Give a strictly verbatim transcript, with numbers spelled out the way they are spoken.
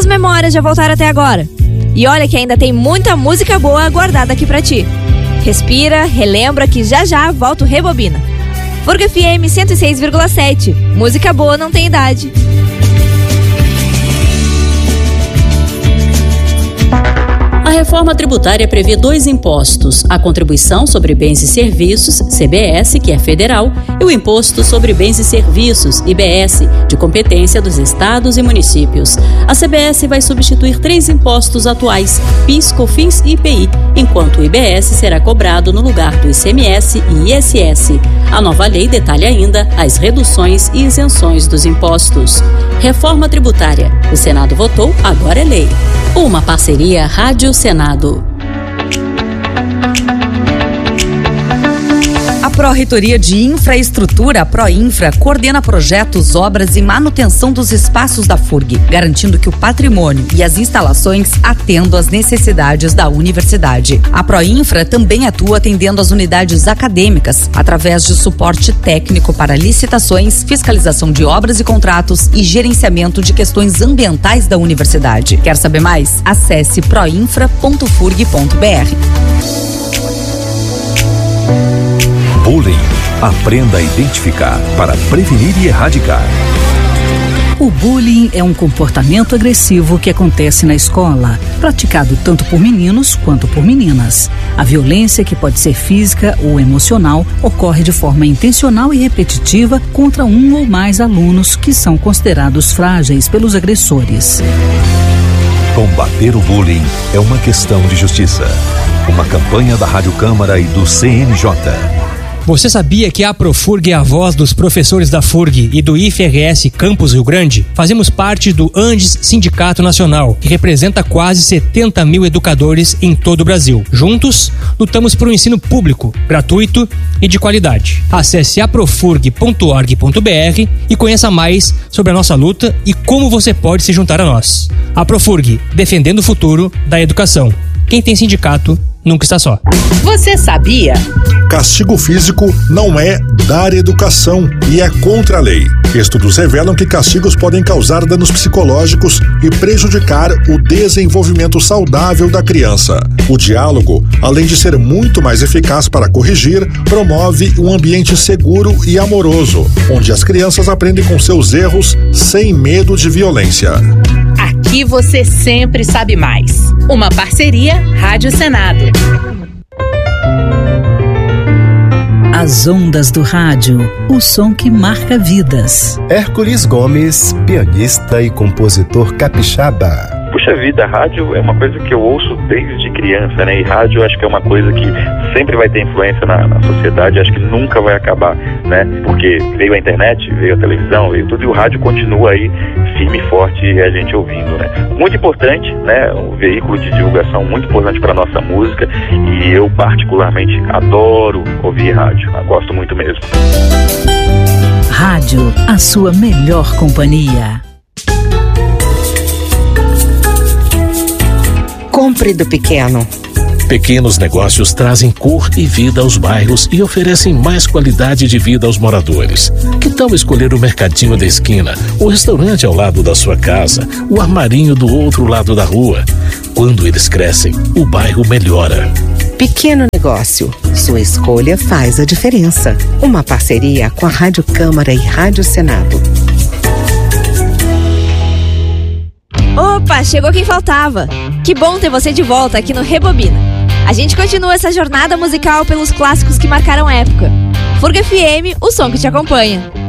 memórias já voltaram até agora? E olha que ainda tem muita música boa guardada aqui pra ti. Respira, relembra que já já volta o Rebobina. Furg F M cento e seis vírgula sete. Música boa não tem idade. A reforma tributária prevê dois impostos: a contribuição sobre bens e serviços, C B S, que é federal, e o imposto sobre bens e serviços, I B S, de competência dos estados e municípios. A C B S vai substituir três impostos atuais, PIS, COFINS e I P I, enquanto o I B S será cobrado no lugar do I C M S e I S S. A nova lei detalha ainda as reduções e isenções dos impostos. Reforma tributária. O Senado votou, agora é lei. Uma parceria Rádio Senado. A Pró-Reitoria de Infraestrutura, a Proinfra, coordena projetos, obras e manutenção dos espaços da Furg, garantindo que o patrimônio e as instalações atendam às necessidades da universidade. A Proinfra também atua atendendo as unidades acadêmicas, através de suporte técnico para licitações, fiscalização de obras e contratos e gerenciamento de questões ambientais da universidade. Quer saber mais? Acesse proinfra ponto furg ponto br. Bullying. Aprenda a identificar para prevenir e erradicar. O bullying é um comportamento agressivo que acontece na escola, praticado tanto por meninos quanto por meninas. A violência, que pode ser física ou emocional, ocorre de forma intencional e repetitiva contra um ou mais alunos que são considerados frágeis pelos agressores. Combater o bullying é uma questão de justiça. Uma campanha da Rádio Câmara e do C N J. Você sabia que a Profurg é a voz dos professores da Furg e do I F R S Campus Rio Grande? Fazemos parte do Andes Sindicato Nacional, que representa quase setenta mil educadores em todo o Brasil. Juntos, lutamos por um ensino público, gratuito e de qualidade. Acesse aprofurg ponto org ponto br e conheça mais sobre a nossa luta e como você pode se juntar a nós. A Profurg, defendendo o futuro da educação. Quem tem sindicato nunca está só. Você sabia? Castigo físico não é dar educação e é contra a lei. Estudos revelam que castigos podem causar danos psicológicos e prejudicar o desenvolvimento saudável da criança. O diálogo, além de ser muito mais eficaz para corrigir, promove um ambiente seguro e amoroso, onde as crianças aprendem com seus erros sem medo de violência. Aqui você sempre sabe mais. Uma parceria Rádio Senado. As ondas do rádio, o som que marca vidas. Hércules Gomes, pianista e compositor capixaba. Puxa vida, rádio é uma coisa que eu ouço desde criança, né? E rádio acho que é uma coisa que sempre vai ter influência na, na sociedade, acho que nunca vai acabar, né? Porque veio a internet, veio a televisão, veio tudo, e o rádio continua aí firme e forte e a gente ouvindo, né? Muito importante, né? Um veículo de divulgação muito importante para nossa música, e eu particularmente adoro ouvir rádio, eu gosto muito mesmo. Rádio, a sua melhor companhia. Compre do pequeno. Pequenos negócios trazem cor e vida aos bairros e oferecem mais qualidade de vida aos moradores. Que tal escolher o mercadinho da esquina, o restaurante ao lado da sua casa, o armarinho do outro lado da rua? Quando eles crescem, o bairro melhora. Pequeno negócio. Sua escolha faz a diferença. Uma parceria com a Rádio Câmara e Rádio Senado. Opa, chegou quem faltava. Que bom ter você de volta aqui no Rebobina. A gente continua essa jornada musical pelos clássicos que marcaram a época. Furg F M, o som que te acompanha.